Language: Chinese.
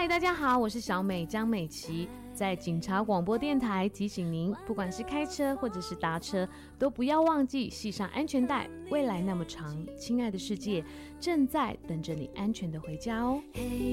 大家好，我是小美江美琪，在警察广播电台提醒您，不管是开车或者是搭车，都不要忘记系上安全带。未来那么长，亲爱的世界正在等着你安全的回家哦。